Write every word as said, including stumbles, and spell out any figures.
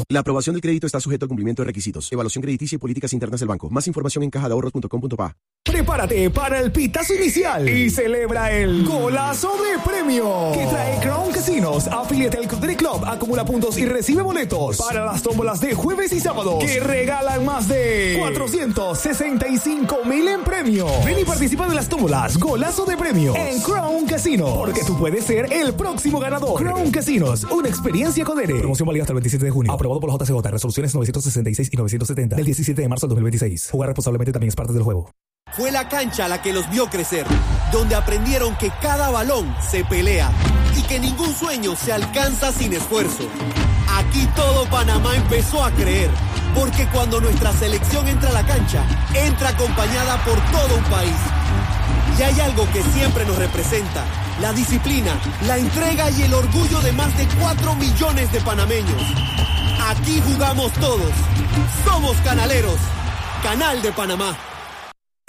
La aprobación del crédito está sujeto al cumplimiento de requisitos, evaluación crediticia y políticas internas del banco. Más información en caja de ahorros punto com punto pa. Prepárate para el pitazo inicial y celebra el golazo de premio que trae Crown Casinos. Afíliate al Country Club, acumula puntos y recibe boletos para las tómbolas de jueves y sábados que regalan más de cuatrocientos sesenta y cinco mil en premio. Ven y participa de las tómbolas Golazo de Premio en Crown Casinos, porque tú puedes ser el próximo ganador. Crown Casinos, una experiencia con Dere. Promoción válida hasta el veintisiete de junio. Aprobado por la J C J. Resoluciones novecientos sesenta y seis y novecientos setenta del diecisiete de marzo del dos mil veintiséis. Jugar responsablemente también es parte del juego. Fue la cancha la que los vio crecer, donde aprendieron que cada balón se pelea y que ningún sueño se alcanza sin esfuerzo. Aquí todo Panamá empezó a creer, porque cuando nuestra selección entra a la cancha, entra acompañada por todo un país. Y hay algo que siempre nos representa: la disciplina, la entrega y el orgullo de más de cuatro millones de panameños. Aquí jugamos todos. Somos canaleros. Canal de Panamá.